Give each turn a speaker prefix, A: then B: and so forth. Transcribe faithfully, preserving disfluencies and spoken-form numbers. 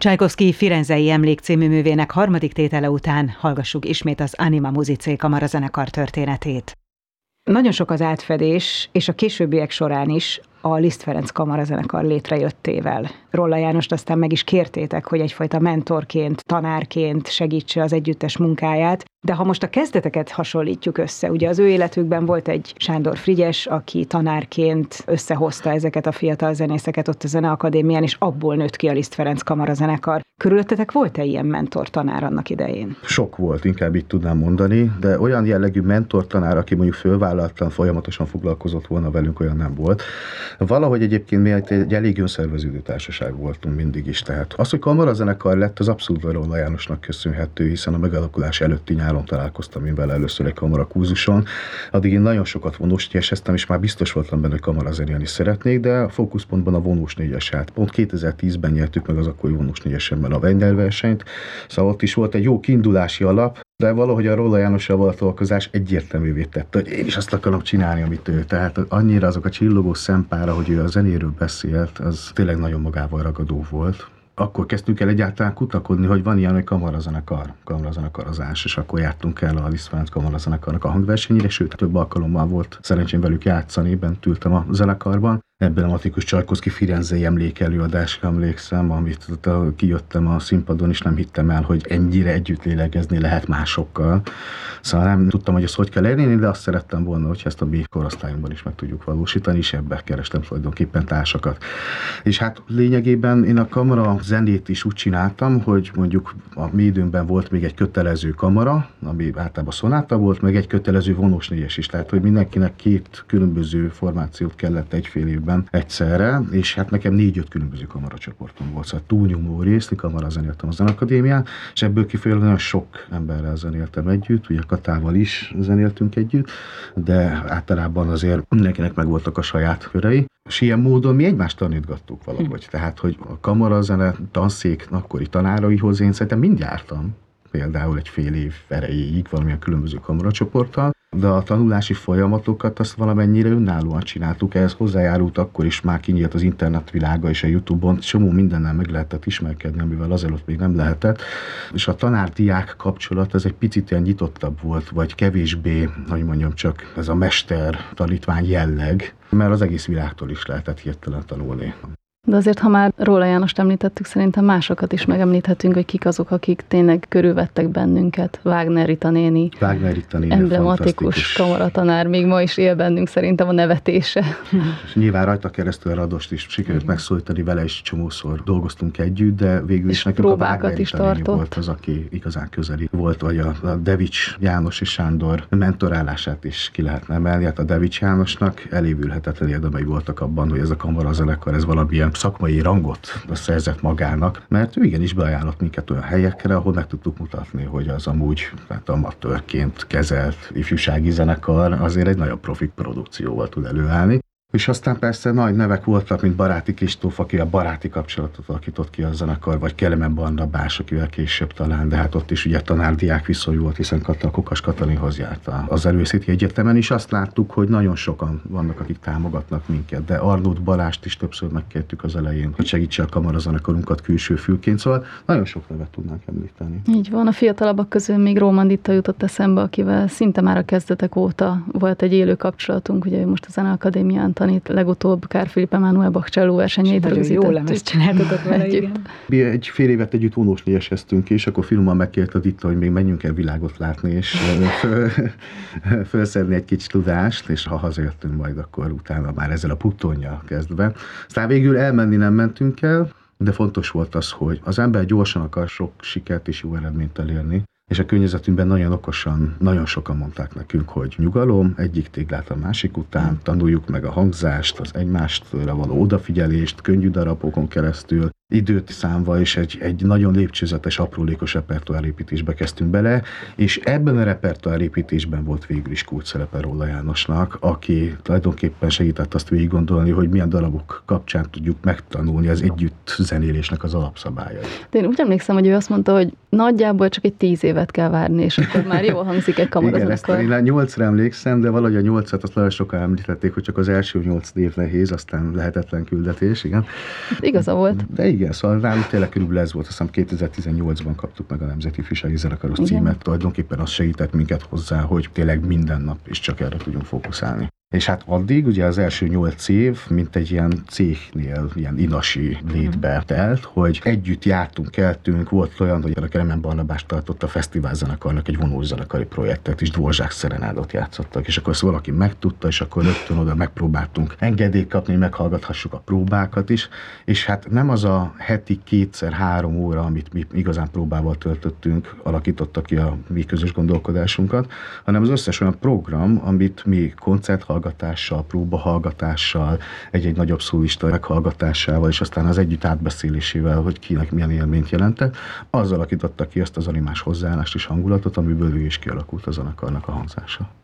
A: Csajkovszky Firenzei emlék című művének harmadik tétele után hallgassuk ismét az Anima Musicae kamarazenekar történetét. Nagyon sok az átfedés, és a későbbiek során is a Liszt Ferenc kamarazenekar létrejöttével. Rolla Jánost aztán meg is kértétek, hogy egyfajta mentorként, tanárként segítse az együttes munkáját, de ha most a kezdeteket hasonlítjuk össze, ugye az ő életükben volt egy Sándor Frigyes, aki tanárként összehozta ezeket a fiatal zenészeket ott a Zeneakadémián, és abból nőtt ki a Liszt Ferenc kamarazenekar. Körülöttetek volt-e ilyen mentor-tanár annak idején?
B: Sok volt, inkább így tudnám mondani, de olyan jellegű mentor-tanár, aki mondjuk fölvállaltan, folyamatosan foglalkozott volna velünk, olyan nem volt. Valahogy egyébként mi egy elég önszerveződő társaság voltunk mindig is, tehát az, hogy kamarazenekar lett, az abszolút a Rolla Jánosnak köszönhető, hiszen a megalakulás előtti nyáron találkoztam én vele először egy kamarakurzuson. Addig én nagyon sokat vonós négyeseztem, és már biztos voltam benne, hogy kamarazenélni szeretnék, de a fókuszpontban a vonós négyes állt. Pont kétezer-tízben nyertük meg az akkori vonós négyesemmel a Wendel versenyt, szóval ott is volt egy jó kiindulási alap, de valahogy a Rolla Jánossal való találkozás egyértelművé tette, hogy én is azt akarom csinálni, amit ő. Tehát annyira azok a csillogó szempára, hogy ő a zenéről beszélt, az tényleg nagyon magával ragadó volt. Akkor kezdtünk el egyáltalán kutakodni, hogy van ilyen, hogy kamarazenekar, kamarazenekarozás, és akkor jártunk el a Liszt Ferenc kamarazenekarnak a hangversenyére, sőt, több alkalommal volt szerencsém velük játszani, bent ültem a zenekarban. Emblematikus Csajkovszky Firenzei emlékelőadásra emlékszem, amit kijöttem a színpadon, és nem hittem el, hogy ennyire együtt lélegezni lehet másokkal. Szóval nem tudtam, hogy ezt hogy kell elérni, de azt szerettem volna, hogy ezt a mi korosztályunkban is meg tudjuk valósítani, és ebben kerestem tulajdonképpen társakat. És hát lényegében én a kamara zenét is úgy csináltam, hogy mondjuk a mi időnkben volt még egy kötelező kamara, ami általában szonáta volt, meg egy kötelező vonós négyes is, tehát hogy mindenkinek két különböző formációt kellett egyfél évben egyszerre, és hát nekem négy-öt különböző kamaracsoportom volt, szóval túlnyomó részt kamarazenéltem a Zeneakadémián, és ebből kifejezően nagyon sok emberrel zenéltem együtt, ugye Katával is zenéltünk együtt, de általában azért mindenkinek megvoltak a saját körei. És ilyen módon mi egymást tanítgattuk valahogy, tehát hogy a kamarazene tanszék akkori tanáraihoz én szerintem mind jártam, például egy fél év erejéig valamilyen különböző kamaracsoporttal, de a tanulási folyamatokat azt valamennyire önállóan csináltuk, ehhez hozzájárult akkor is, már kinyílt az internet világa és a YouTube-on csomó mindennel meg lehetett ismerkedni, amivel azelőtt még nem lehetett, és a tanár-diák kapcsolat ez egy picit ilyen nyitottabb volt, vagy kevésbé, hogy mondjam csak, ez a mester-tanítvány jelleg, mert az egész világtól is lehetett hirtelen tanulni.
C: De azért, ha már Rolla Jánost említettük, szerintem másokat is megemlíthetünk, hogy kik azok, akik tényleg körülvettek bennünket. Wagner Rita néni,
B: Wagner Rita néni
C: emblematikus kamaratanár, még ma is él bennünk szerintem a nevetése.
B: És nyilván rajta keresztül a Radost is sikerült megszólítani, vele is csomószor dolgoztunk együtt, de végül is nekünk a Wagner Rita néni volt az, aki igazán közeli volt, vagy a, a Devics János és Sándor mentorálását is ki lehetne emelni. Hát a Devics Jánosnak elévülhetetlen érdemei voltak abban, hogy ez a kamarazenekar, ez valamilyen szakmai rangot szerzett magának, mert ő igenis beajánlott minket olyan helyekre, ahol meg tudtuk mutatni, hogy az amúgy tehát amatőrként kezelt ifjúsági zenekar azért egy nagyon profi produkcióval tud előállni. És aztán persze nagy nevek voltak, mint Baráti Kristóf, aki a baráti kapcsolatot alakított ki a zenekar, vagy Kelemen Barnabás, akivel később talán, de hát ott is ugye tanár-diák viszony volt, hiszen Katal, Kokas Katalinhoz járt az Erőszéti Egyetemen, és azt láttuk, hogy nagyon sokan vannak, akik támogatnak minket, de Arnót Balást is többször megkértük az elején, hogy segítse a kamarazenekarunkat külső fülként, szóval nagyon sok nevet tudnánk említeni.
C: Így van, a fiatalabbak közül még Róman Ditta jutott eszembe, akivel szinte már a kezdetek óta volt egy élő kapcsolatunk, ugye most a Zeneakadémián tanít, legutóbb Carl Philipp Emanuel Bach cselló versenyét rögzítettük.
A: Nagyon jó lemezt csináltatok vele, igen.
B: Mi egy fél évet együtt vonós négyeseztünk, és akkor finoman megkérte Ditta, hogy még menjünk el világot látni, és föl, fölszedni egy kicsi tudást, és ha hazajöttünk majd, akkor utána már ezzel a puttonnyal kezdve. Aztán végül elmenni nem mentünk el, de fontos volt az, hogy az ember gyorsan akar sok sikert és jó eredményt elérni, és a környezetünkben nagyon okosan, nagyon sokan mondták nekünk, hogy nyugalom, egyik téglát a másik után, tanuljuk meg a hangzást, az egymástól való odafigyelést, könnyű darabokon keresztül, időt számva, és egy, egy nagyon lépcsőzetes, aprólékos repertoárépítésbe kezdtünk bele, és ebben a repertoárépítésben volt végül is kulcsszerepe Rolla Jánosnak, aki tulajdonképpen segített azt végig gondolni, hogy milyen darabok kapcsán tudjuk megtanulni az együtt zenélésnek az alapszabályait.
C: De én úgy emlékszem, hogy ő azt mondta, hogy nagyjából csak egy tíz évet kell várni, és akkor már jól hangzik egy kamarazenekar.
B: Igen, ezt én nyolcra emlékszem, de valahogy a nyolcat azt nagyon sokan említették, hogy csak az első nyolc év nehéz, aztán lehetetlen küldetés, igen.
C: Igaza volt.
B: De igen, igen, szóval nálunk tényleg körülbelül ez volt, azt hiszem kétezer-tizennyolcban kaptuk meg a Nemzeti Ifjúsági Zenekaros címet, tulajdonképpen az segített minket hozzá, hogy tényleg minden nap is csak erre tudjunk fókuszálni. És hát addig ugye az első nyolc év, mint egy ilyen céhnél, ilyen inasi létbe telt, hogy együtt jártunk, keltünk, volt olyan, hogy a Kelemen Barnabás tartott a fesztiválzenekarnak egy vonózenekari projektet, és Dvorzsák szerenádot játszottak, és akkor ezt valaki megtudta, és akkor rögtön oda megpróbáltunk engedélyt kapni, hogy meghallgathassuk a próbákat is, és hát nem az a heti kétszer-három óra, amit mi igazán próbával töltöttünk, alakította ki a mi közös gondolkodásunkat, hanem az összes olyan program, amit mi koncerthallgatással, próbahallgatással, egy-egy nagyobb szólista meghallgatásával, és aztán az együtt átbeszélésével, hogy kinek milyen élményt jelentett, az alakította ki azt az animás hozzáállást és hangulatot, amiből végül is kialakult a zenekarnak a hangzása.